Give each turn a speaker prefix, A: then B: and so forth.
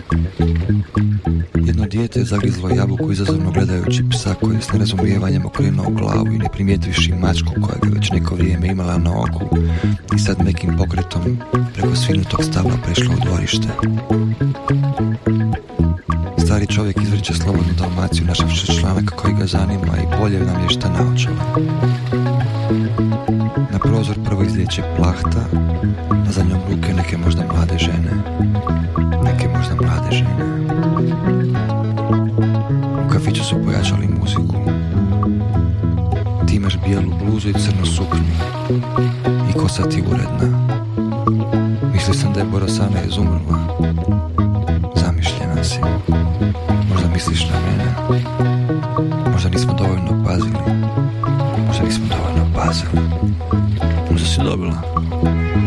A: Jedno dijete je zagrizlo jabuku izazovno gledajući psa koji je s nerazumijevanjem okrenuo glavu i ne primijetivši mačku koja ga već neko vrijeme imala na oku i sad nekim pokretom preko svinutog stabla prešla u dvorište. Stari čovjek izvrće slobodnu Dalmaciju našavši članak koji ga zanima i bolje namješta naočale. Na prozor prvo izlijeće plahta, a za njom ruke neke možda mlade žene. U kafiću su pojačali muziku. Ti imaš bijelu bluzu i crnu suknju i kosa ti uredna. Mislio sam da je Borosana izumrla. Zamišljena si. Možda misliš na mene. Možda nismo dovoljno pazili. Možda si dobila.